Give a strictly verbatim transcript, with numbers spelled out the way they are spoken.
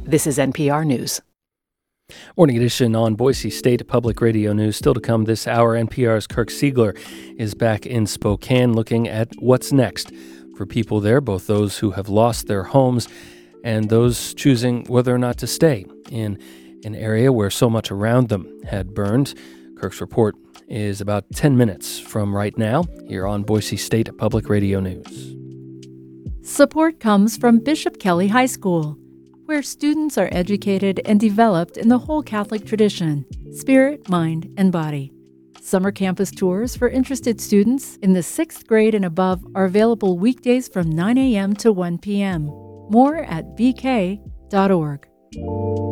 This is N P R News. Morning edition on Boise State Public Radio News. Still to come this hour, N P R's Kirk Siegler is back in Spokane looking at what's next for people there, both those who have lost their homes and those choosing whether or not to stay in an area where so much around them had burned. Kirk's report is about ten minutes from right now here on Boise State Public Radio News. Support comes from Bishop Kelly High School, where students are educated and developed in the whole Catholic tradition, spirit, mind, and body. Summer campus tours for interested students in the sixth grade and above are available weekdays from nine a.m. to one p.m. More at b k dot org.